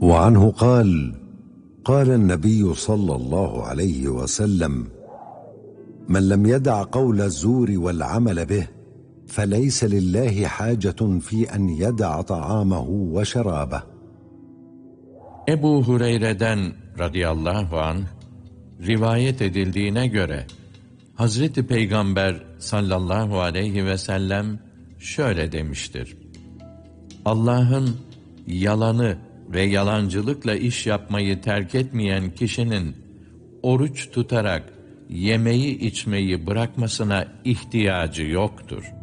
وعنه قال قال النبي صلى الله عليه وسلم من لم يدع قول الزور والعمل به فليس لله حاجة في أن يدع طعامه وشرابه. Ebu Hureyre'den radıyallahu anh rivayet edildiğine göre Hazreti Peygamber sallallahu aleyhi ve sellem şöyle demiştir: Allah'ın yalanı ve yalancılıkla iş yapmayı terk etmeyen kişinin oruç tutarak yemeği içmeyi bırakmasına ihtiyacı yoktur.